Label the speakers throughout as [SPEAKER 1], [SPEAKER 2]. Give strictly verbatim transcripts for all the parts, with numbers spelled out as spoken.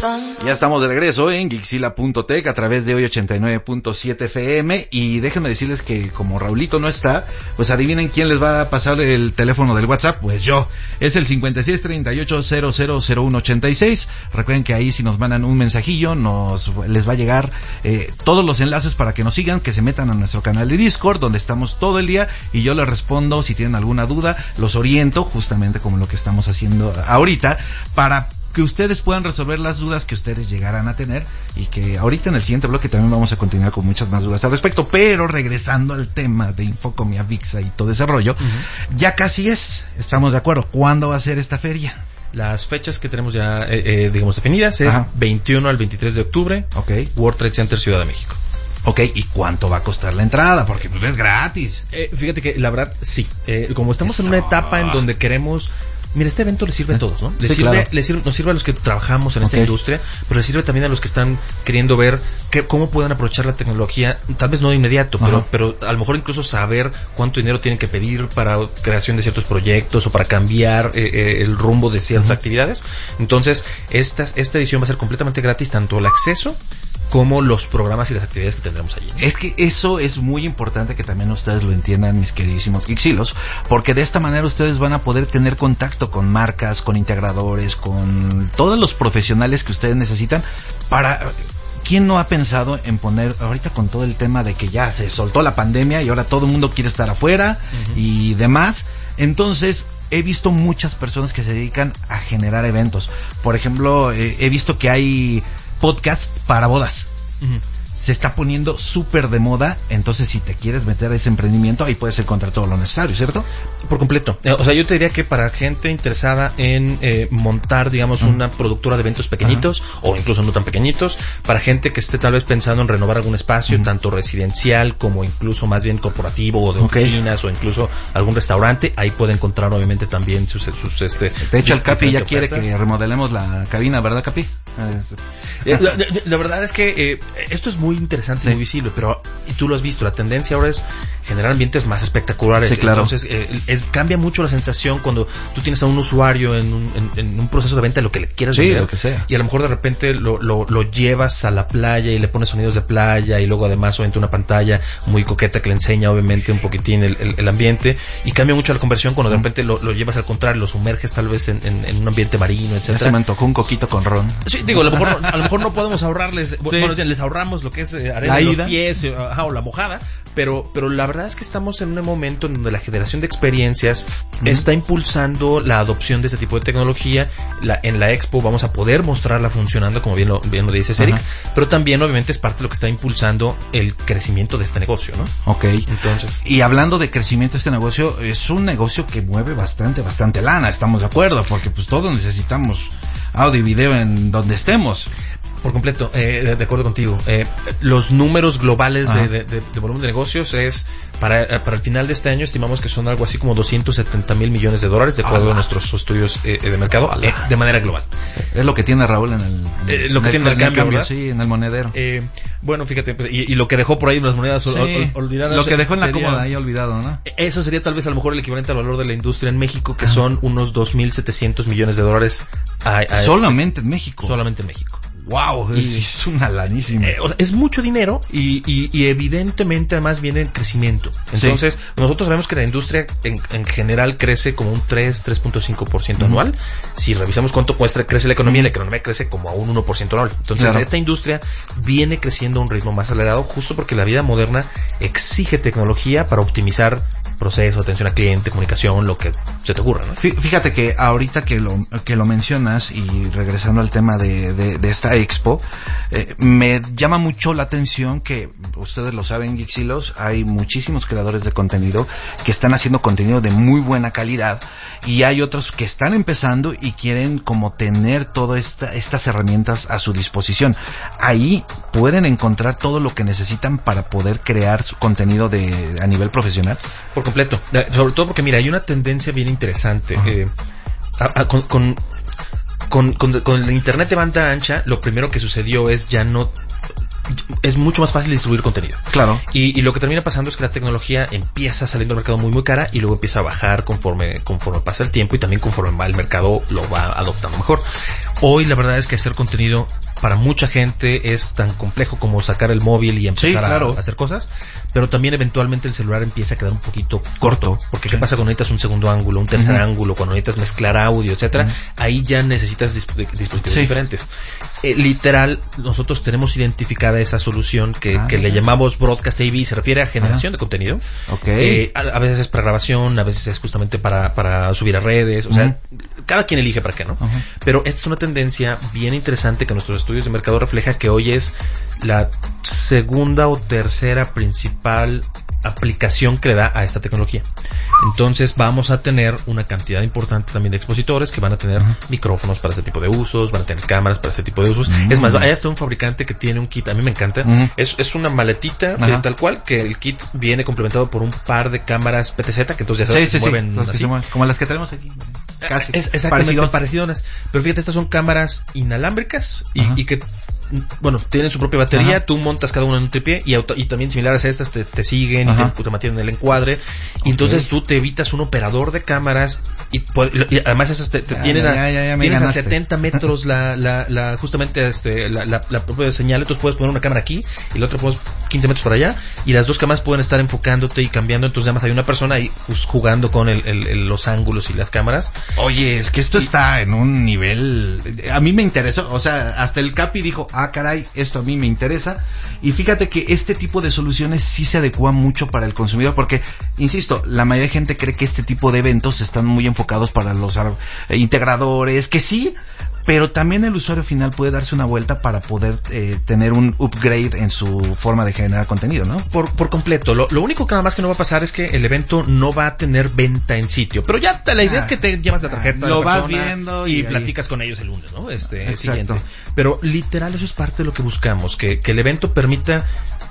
[SPEAKER 1] Ya estamos de regreso en Geekzilla punto tech a través de hoy ochenta y nueve punto siete F M y déjenme decirles que como Raulito no está, pues adivinen quién les va a pasar el teléfono del WhatsApp, pues yo. Es el cincuenta y seis treinta y ocho cero cero cero uno ochenta y seis. Recuerden que ahí si nos mandan un mensajillo nos les va a llegar eh, todos los enlaces para que nos sigan, que se metan a nuestro canal de Discord donde estamos todo el día y yo les respondo si tienen alguna duda, los oriento justamente como lo que estamos haciendo ahorita para que ustedes puedan resolver las dudas que ustedes llegaran a tener y que ahorita en el siguiente bloque también vamos a continuar con muchas más dudas al respecto, pero regresando al tema de Infocom y Avixa y todo ese rollo, uh-huh. ya casi es, estamos de acuerdo, ¿cuándo va a ser esta feria?
[SPEAKER 2] Las fechas que tenemos ya, eh, eh, digamos, definidas es Ajá. veintiuno al veintitrés de octubre,
[SPEAKER 1] okay.
[SPEAKER 2] World Trade Center, Ciudad de México.
[SPEAKER 1] Ok, ¿y cuánto va a costar la entrada? Porque pues es gratis.
[SPEAKER 2] Eh, fíjate que la verdad, sí, eh, como estamos Eso. en una etapa en donde queremos... Mira, este evento le sirve a todos, ¿no? Le sí, sirve, claro. le sirve, nos sirve a los que trabajamos en okay. esta industria, pero le sirve también a los que están queriendo ver que, cómo pueden aprovechar la tecnología, tal vez no de inmediato, pero, pero a lo mejor incluso saber cuánto dinero tienen que pedir para creación de ciertos proyectos o para cambiar eh, eh, el rumbo de ciertas uh-huh. actividades. Entonces, esta, esta edición va a ser completamente gratis, tanto el acceso como los programas y las actividades que tendremos allí.
[SPEAKER 1] Es que eso es muy importante que también ustedes lo entiendan, mis queridísimos Geekzilos, porque de esta manera ustedes van a poder tener contacto con marcas, con integradores, con todos los profesionales que ustedes necesitan para... ¿Quién no ha pensado en poner, ahorita con todo el tema de que ya se soltó la pandemia y ahora todo el mundo quiere estar afuera uh-huh. y demás? Entonces, he visto muchas personas que se dedican a generar eventos. Por ejemplo, eh, he visto que hay podcasts para bodas. Uh-huh. Se está poniendo súper de moda, entonces si te quieres meter a ese emprendimiento, ahí puedes encontrar todo lo necesario, ¿cierto?
[SPEAKER 2] Por completo. O sea, yo te diría que para gente interesada en eh, montar, digamos, uh-huh. una productora de eventos pequeñitos, uh-huh. o incluso no tan pequeñitos, para gente que esté tal vez pensando en renovar algún espacio, uh-huh. tanto residencial como incluso más bien corporativo o de
[SPEAKER 1] okay.
[SPEAKER 2] oficinas o incluso algún restaurante, ahí puede encontrar obviamente también sus... sus este,
[SPEAKER 1] de hecho, el Capi ya quiere que remodelemos la cabina, ¿verdad, Capi?
[SPEAKER 2] la, la, la verdad es que eh, esto es muy interesante, sí. muy visible, pero y tú lo has visto, la tendencia ahora es generar ambientes más espectaculares.
[SPEAKER 1] Sí, claro.
[SPEAKER 2] Entonces eh, es, cambia mucho la sensación cuando tú tienes a un usuario en un, en, en un proceso de venta, lo que le quieras
[SPEAKER 1] sí,
[SPEAKER 2] vender,
[SPEAKER 1] lo que sea.
[SPEAKER 2] Y a lo mejor de repente lo, lo, lo llevas a la playa y le pones sonidos de playa y luego además obviamente una pantalla muy coqueta que le enseña obviamente un poquitín el, el, el ambiente, y cambia mucho la conversión cuando de repente lo, lo llevas al contrario, lo sumerges tal vez en, en, en un ambiente marino, etcétera.
[SPEAKER 1] Ya se me antojó un coquito con ron.
[SPEAKER 2] Sí, digo, a lo mejor, a lo mejor no podemos ahorrarles, sí. bueno, les ahorramos lo que es eh, arena en los pies eh, ajá, o la mojada, pero pero la verdad es que estamos en un momento en donde la generación de experiencias uh-huh. está impulsando la adopción de este tipo de tecnología. La, en la expo vamos a poder mostrarla funcionando, como bien lo, bien lo dices, Eric, uh-huh. pero también obviamente es parte de lo que está impulsando el crecimiento de este negocio, ¿no?
[SPEAKER 1] Ok.
[SPEAKER 2] Entonces,
[SPEAKER 1] y hablando de crecimiento de este negocio, es un negocio que mueve bastante, bastante lana, estamos de acuerdo, porque pues todos necesitamos audio y video en donde estemos.
[SPEAKER 2] Por completo, eh, de, de acuerdo contigo. Eh, los números globales de, de, de, de volumen de negocios es, para, para el final de este año estimamos que son algo así como doscientos setenta mil millones de dólares, de acuerdo Ala. a nuestros estudios eh, de mercado, eh, de manera global.
[SPEAKER 1] Es lo que tiene Raúl en el, en
[SPEAKER 2] eh, lo que
[SPEAKER 1] en
[SPEAKER 2] tiene el,
[SPEAKER 1] el
[SPEAKER 2] cambio,
[SPEAKER 1] cambio sí, en el monedero.
[SPEAKER 2] Eh, bueno, fíjate, y, y lo que dejó por ahí en las monedas
[SPEAKER 1] sí,
[SPEAKER 2] ol, ol, olvidadas.
[SPEAKER 1] Lo que dejó en la
[SPEAKER 2] sería,
[SPEAKER 1] cómoda ahí olvidado, ¿no?
[SPEAKER 2] Eso sería tal vez a lo mejor el equivalente al valor de la industria en México, que son unos dos mil setecientos millones de dólares. A, a
[SPEAKER 1] solamente
[SPEAKER 2] este,
[SPEAKER 1] en México.
[SPEAKER 2] Solamente en México.
[SPEAKER 1] Wow, y, es una lanísima.
[SPEAKER 2] Eh, o sea, es mucho dinero y, y, y evidentemente además viene en crecimiento. Entonces, sí. nosotros sabemos que la industria en, en general crece como un tres, tres punto cinco por ciento uh-huh. anual. Si revisamos cuánto cuesta, crece la economía, uh-huh. la economía crece como a un uno por ciento anual. Entonces, claro. esta industria viene creciendo a un ritmo más acelerado justo porque la vida moderna exige tecnología para optimizar procesos, atención al cliente, comunicación, lo que se te ocurra, ¿no?
[SPEAKER 1] Fíjate que ahorita que lo, que lo mencionas y regresando al tema de, de, de esta expo, eh, me llama mucho la atención que, ustedes lo saben, Geekzilos, hay muchísimos creadores de contenido que están haciendo contenido de muy buena calidad y hay otros que están empezando y quieren como tener todas esta, estas herramientas a su disposición. Ahí pueden encontrar todo lo que necesitan para poder crear su contenido de a nivel profesional.
[SPEAKER 2] Por completo, sobre todo porque mira, hay una tendencia bien interesante uh-huh. eh, a, a, con, con Con, con, con el internet de banda ancha, lo primero que sucedió es ya no es mucho más fácil distribuir contenido.
[SPEAKER 1] Claro.
[SPEAKER 2] Y, y lo que termina pasando es que la tecnología empieza saliendo al mercado muy muy cara y luego empieza a bajar conforme conforme pasa el tiempo y también conforme va el mercado lo va adoptando mejor. Hoy la verdad es que hacer contenido para mucha gente es tan complejo como sacar el móvil y empezar sí, claro. a, a hacer cosas, pero también eventualmente el celular empieza a quedar un poquito corto, porque sí. ¿qué pasa cuando necesitas un segundo ángulo, un tercer uh-huh. ángulo, cuando necesitas mezclar audio, etcétera? Uh-huh. Ahí ya necesitas disp- dispositivos sí. diferentes. Eh, literal, nosotros tenemos identificada esa solución que, ah, que le llamamos Broadcast A V, se refiere a generación uh-huh. de contenido.
[SPEAKER 1] Okay.
[SPEAKER 2] Eh, a, a veces es para grabación, a veces es justamente para, para subir a redes, o uh-huh. sea, cada quien elige para qué, ¿no? Uh-huh. Pero esta es una tendencia bien interesante que nuestros estudios de mercado refleja, que hoy es la segunda o tercera principal aplicación que le da a esta tecnología. Entonces vamos a tener una cantidad importante también de expositores que van a tener uh-huh. micrófonos para este tipo de usos, van a tener cámaras para este tipo de usos. Uh-huh. Es más, hay hasta un fabricante que tiene un kit, a mí me encanta, uh-huh. es, es una maletita uh-huh. de tal cual, que el kit viene complementado por un par de cámaras P T Z, que entonces ya
[SPEAKER 1] sí,
[SPEAKER 2] se
[SPEAKER 1] sí,
[SPEAKER 2] mueven
[SPEAKER 1] sí,
[SPEAKER 2] así.
[SPEAKER 1] Se mueven, como las que tenemos aquí. Casi.
[SPEAKER 2] Es exactamente parecidas. Pero fíjate, estas son cámaras inalámbricas y, uh-huh. y que bueno, tienen su propia batería, Ajá. tú montas cada uno en un tripié y, auto, y también similares a estas te, te siguen Ajá. y te, te mantienen el encuadre y okay. entonces tú te evitas un operador de cámaras y, y además esas te, te ya, tienen a, ya, ya, ya tienes ganaste. a setenta metros la, la, la justamente este, la, la, la propia señal, entonces puedes poner una cámara aquí y la otra pones quince metros para allá y las dos cámaras pueden estar enfocándote y cambiando, entonces además hay una persona ahí pues, jugando con el, el, el, los ángulos y las cámaras.
[SPEAKER 1] Oye, es que esto y, está en un nivel, a mí me interesó, o sea, hasta el Capi dijo, ah caray, esto a mí me interesa, y fíjate que este tipo de soluciones sí se adecuan mucho para el consumidor, porque, insisto, la mayoría de gente cree que este tipo de eventos están muy enfocados para los eh, integradores, que sí, pero también el usuario final puede darse una vuelta para poder eh, tener un upgrade en su forma de generar contenido, ¿no?
[SPEAKER 2] Por, por completo. Lo, lo único que nada más que no va a pasar es que el evento no va a tener venta en sitio, pero ya la idea ah, es que te llevas la tarjeta
[SPEAKER 1] ah, lo vas viendo
[SPEAKER 2] y,
[SPEAKER 1] y
[SPEAKER 2] platicas ahí con ellos el lunes, ¿no? Este siguiente. Pero literal eso es parte de lo que buscamos, que, que el evento permita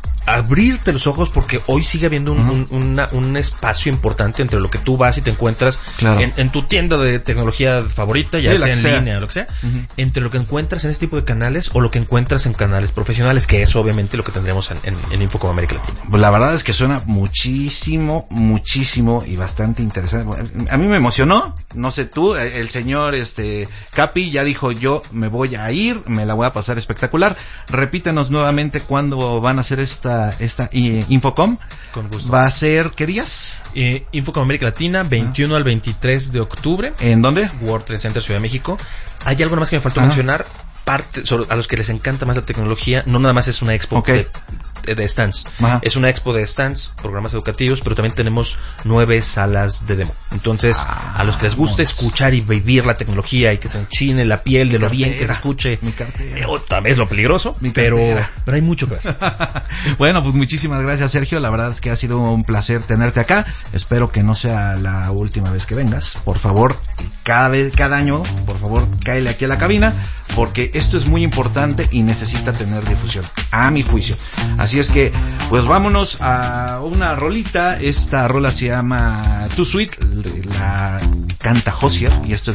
[SPEAKER 2] abrirte los ojos, porque hoy sigue habiendo un, uh-huh. un, una, un espacio importante entre lo que tú vas y te encuentras claro. en, en tu tienda de tecnología favorita, ya sí, sea en sea. línea o lo que sea, uh-huh. entre lo que encuentras en este tipo de canales o lo que encuentras en canales profesionales, que es obviamente lo que tendremos en, en, en Infocom América Latina.
[SPEAKER 1] Pues la verdad es que suena muchísimo, muchísimo y bastante interesante. A mí me emocionó, no sé tú, el señor este Capi ya dijo, yo me voy a ir, me la voy a pasar espectacular. Repítenos nuevamente cuándo van a hacer esta esta eh, Infocom.
[SPEAKER 2] Con gusto.
[SPEAKER 1] ¿Va a ser qué días?
[SPEAKER 2] Eh, Infocom América Latina, veintiuno ah. al veintitrés de octubre.
[SPEAKER 1] ¿En dónde?
[SPEAKER 2] World Trade Center, Ciudad de México. Hay algo más que me faltó ah. mencionar. Parte, sobre, a los que les encanta más la tecnología, no nada más es una expo okay. de, de, de stands. Ajá. Es una expo de stands, programas educativos, pero también tenemos nueve salas de demo. Entonces, ah, a los que les gusta vamos. escuchar y vivir la tecnología y que se enchine la piel de mi lo cartera, bien que se escuche,
[SPEAKER 1] mi cartera.
[SPEAKER 2] Eh, tal vez lo peligroso, pero, pero hay mucho que ver.
[SPEAKER 1] Bueno, pues muchísimas gracias, Sergio. La verdad es que ha sido un placer tenerte acá. Espero que no sea la última vez que vengas. Por favor, cada vez, cada año, por favor, cáele aquí a la cabina, porque esto es muy importante y necesita tener difusión, a mi juicio. Así es que, pues vámonos a una rolita. Esta rola se llama Too Sweet, la canta Hozier, y esto es